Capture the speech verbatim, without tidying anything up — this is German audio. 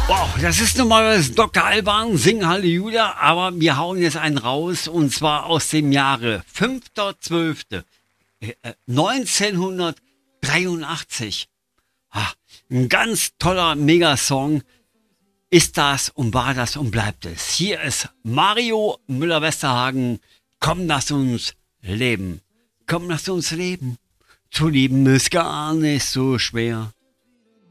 Wow, das ist normalerweise Doktor Alban, Sing Halleluja, aber wir hauen jetzt einen raus und zwar aus dem Jahre fünfter zwölfter neunzehnhundertdreiundachtzig. Ah, ein ganz toller Megasong ist das und war das und bleibt es. Hier ist Mario Müller-Westerhagen. Komm, lass uns leben. Komm, lass uns leben. Zu lieben ist gar nicht so schwer.